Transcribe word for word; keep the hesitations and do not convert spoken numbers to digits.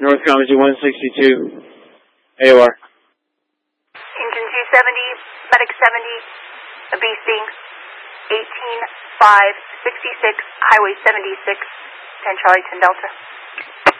North Comedy one sixty-two, A O R. Engine two seventy, Medic seventy, a B C, eighteen five sixty-six, Highway seventy-six, ten Charlie ten Delta.